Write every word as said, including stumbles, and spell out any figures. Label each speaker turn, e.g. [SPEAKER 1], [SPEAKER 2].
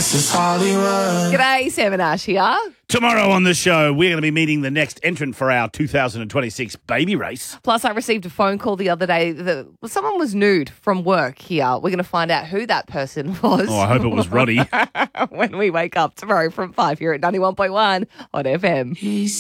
[SPEAKER 1] This is Hollywood.
[SPEAKER 2] G'day, Sam and Ash here.
[SPEAKER 3] Tomorrow on the show, we're going to be meeting the next entrant for our two thousand twenty-six baby race.
[SPEAKER 2] Plus, I received a phone call the other day that someone was nude from work here. We're going to find out who that person was.
[SPEAKER 3] Oh, I hope it was Roddy.
[SPEAKER 2] when we wake up tomorrow from five here at ninety-one point one on F M.
[SPEAKER 1] He's